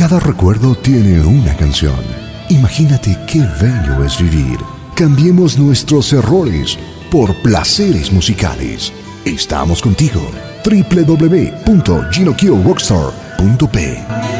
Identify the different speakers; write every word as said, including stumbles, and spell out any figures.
Speaker 1: Cada recuerdo tiene una canción. Imagínate qué bello es vivir. Cambiemos nuestros errores por placeres musicales. Estamos contigo. doble u doble u doble u punto ginokyo rockstar punto p